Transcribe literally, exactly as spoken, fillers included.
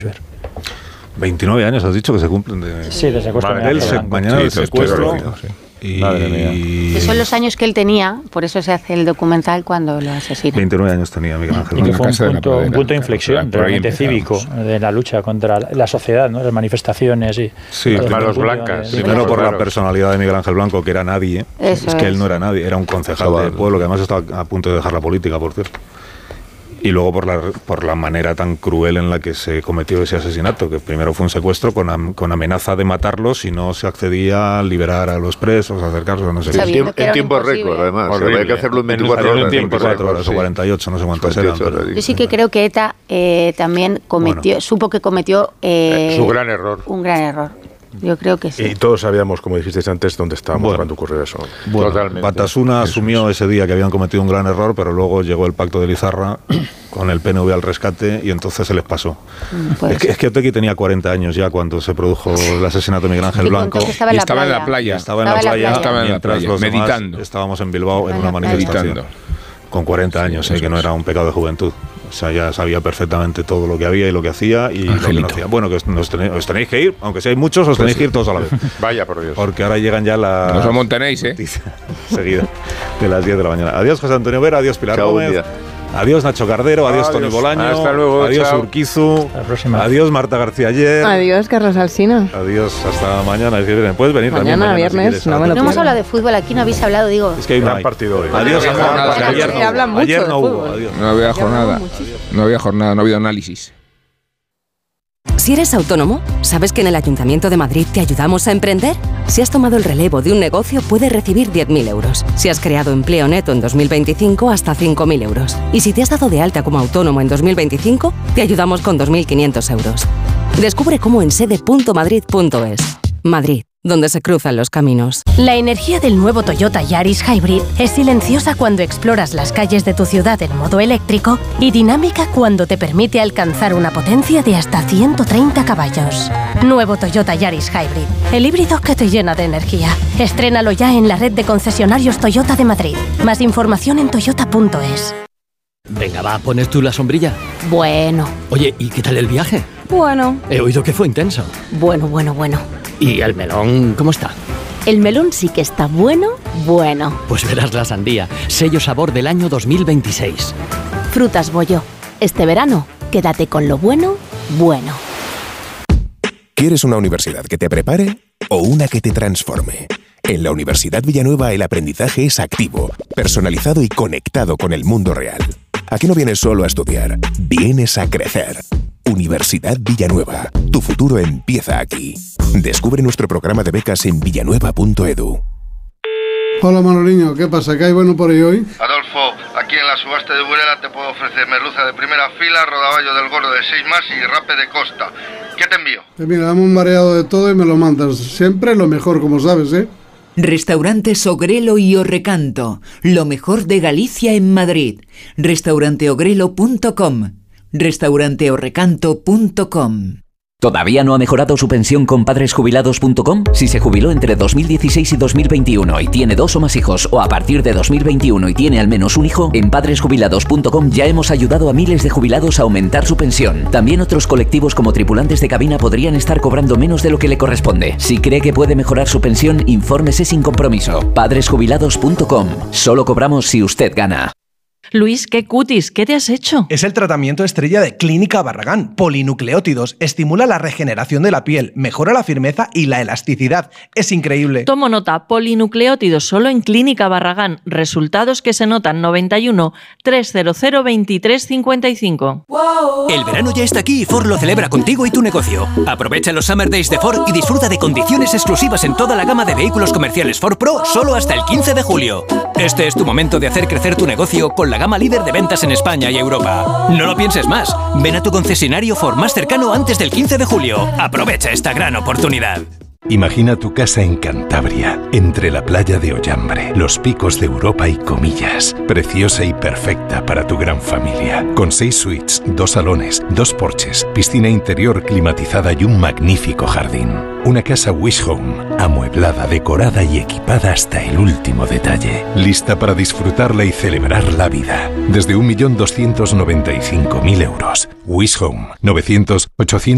veintinueve años has dicho que se cumplen de... Sí, de secuestro. Vale, él se, mañana sí, el secuestro. Sí. Y... Madre mía. Que son los años que él tenía, por eso se hace el documental cuando lo asesina. veintinueve años tenía Miguel Ángel Y que Blanco. fue un punto, un punto de inflexión realmente cívico de la lucha contra la sociedad, ¿no? Las manifestaciones y sí, las manos blancas. De, de primero por claro. la personalidad de Miguel Ángel Blanco, que era nadie. Eso es que es. él no era nadie, era un concejal Chaval. del pueblo que además estaba a punto de dejar la política, por cierto. Y luego por la, por la manera tan cruel en la que se cometió ese asesinato, que primero fue un secuestro con, am, con amenaza de matarlos si no se accedía a liberar a los presos, a acercarlos a no sé qué. En tiempo, en tiempo récord, además. Horrible. Había que hacerlo en veinticuatro horas. veinticuatro horas o cuarenta y ocho, no sé cuántas eran. Pero... Yo sí que creo que ETA eh, también cometió, bueno. supo que cometió eh, su gran error. Un gran error. Yo creo que sí. Y todos sabíamos, como dijisteis antes, dónde estábamos bueno, cuando ocurrió eso. Bueno, Totalmente. Batasuna eso asumió es. ese día que habían cometido un gran error, pero luego llegó el pacto de Lizarra con el P N V al rescate y entonces se les pasó. Pues. Es que, es que Otegi tenía cuarenta años ya cuando se produjo el asesinato de Miguel Ángel Blanco. Estaba en, y la estaba en la playa. Estaba en la playa, estaba en la mientras playa, los meditando. demás estábamos en Bilbao en En una la playa. manifestación. Meditando. Con cuarenta años, Sí, eh, que no era un pecado de juventud. O sea, ya sabía perfectamente todo lo que había y lo que hacía y Angelito. lo que no hacía. Bueno, que os, nos tenéis, os tenéis que ir, aunque seáis muchos, os tenéis que ir todos a la vez. Vaya, por Dios. Porque ahora llegan ya las... No os amontonéis, ¿eh? noticias seguidas de las diez de la mañana. Adiós, José Antonio Vera, adiós, Pilar Chao, Gómez. Adiós, Nacho Cardero, adiós, Adiós. Tony Bolaño. Hasta luego, adiós, chao. Urquizu. Hasta la próxima. Adiós, Marta García Ayer. Adiós, Carlos Alsina. Adiós, hasta mañana. Si quieres, puedes venir también Mañana, mañana, si viernes, quieres, no a me la lo No hemos tarde. hablado de fútbol, aquí no habéis hablado, digo. Es que hay un Gran partido hoy. Adiós, No había amor. jornada. Ayer Sí, no hablan hubo. mucho Ayer de no hubo. fútbol. Adiós. No había Ya jornada. hablamos muchísimo. No había jornada, no ha habido análisis. Si eres autónomo, ¿sabes que en el Ayuntamiento de Madrid te ayudamos a emprender? Si has tomado el relevo de un negocio, puedes recibir diez mil euros. Si has creado empleo neto en dos mil veinticinco, hasta cinco mil euros. Y si te has dado de alta como autónomo en dos mil veinticinco, te ayudamos con dos mil quinientos euros. Descubre cómo en sede punto madrid punto es. Madrid, donde se cruzan los caminos. La energía del nuevo Toyota Yaris Hybrid es silenciosa cuando exploras las calles de tu ciudad en modo eléctrico y dinámica cuando te permite alcanzar una potencia de hasta ciento treinta caballos. Nuevo Toyota Yaris Hybrid, el híbrido que te llena de energía. Estrénalo ya en la red de concesionarios Toyota de Madrid. Más información en toyota punto es. Venga, va, ¿pones tú la sombrilla? Bueno, Oye, ¿y qué tal el viaje? bueno, He oído que fue intenso. bueno, bueno, bueno. ¿Y el melón cómo está? El melón sí que está bueno, bueno. Pues verás la sandía, sello sabor del año dos mil veintiséis. Frutas Bollo. Este verano, quédate con lo bueno, bueno. ¿Quieres una universidad que te prepare o una que te transforme? En la Universidad Villanueva el aprendizaje es activo, personalizado y conectado con el mundo real. Aquí no vienes solo a estudiar, vienes a crecer. Universidad Villanueva. Tu futuro empieza aquí. Descubre nuestro programa de becas en villanueva punto edu. Hola Manoliño, ¿qué pasa? ¿Qué hay bueno por ahí hoy? Adolfo, aquí en la subasta de Burela te puedo ofrecer merluza de primera fila, rodaballo del gordo de seis más y rape de costa. ¿Qué te envío? Pues mira, dame un mareado de todo y me lo mandas. Siempre lo mejor, como sabes, ¿eh? Restaurantes Ogrelo y Orrecanto, lo mejor de Galicia en Madrid. restaurante ogrelo punto com, restaurante orrecanto punto com. ¿Todavía no ha mejorado su pensión con padres jubilados punto com? Si se jubiló entre dos mil dieciséis y dos mil veintiuno y tiene dos o más hijos, o a partir de dos mil veintiuno y tiene al menos un hijo, en padres jubilados punto com ya hemos ayudado a miles de jubilados a aumentar su pensión. También otros colectivos como tripulantes de cabina podrían estar cobrando menos de lo que le corresponde. Si cree que puede mejorar su pensión, infórmese sin compromiso. padres jubilados punto com. Solo cobramos si usted gana. Luis, qué cutis, ¿qué te has hecho? Es el tratamiento estrella de Clínica Barragán. Polinucleótidos. Estimula la regeneración de la piel, mejora la firmeza y la elasticidad. Es increíble. Tomo nota, polinucleótidos solo en Clínica Barragán. Resultados que se notan noventa y uno, trescientos veintitrés cincuenta y cinco. El verano ya está aquí y Ford lo celebra contigo y tu negocio. Aprovecha los Summer Days de Ford y disfruta de condiciones exclusivas en toda la gama de vehículos comerciales Ford Pro solo hasta el quince de julio. Este es tu momento de hacer crecer tu negocio con la gama líder de ventas en España y Europa. No lo pienses más. Ven a tu concesionario Ford más cercano antes del quince de julio. Aprovecha esta gran oportunidad. Imagina tu casa en Cantabria, entre la playa de Ollambre, los picos de Europa y Comillas. Preciosa y perfecta para tu gran familia. Con seis suites, dos salones, dos porches, piscina interior climatizada y un magnífico jardín. Una casa Wish Home, amueblada, decorada y equipada hasta el último detalle. Lista para disfrutarla y celebrar la vida. Desde un millón doscientos noventa y cinco mil euros. Wish Home, novecientos ochocientos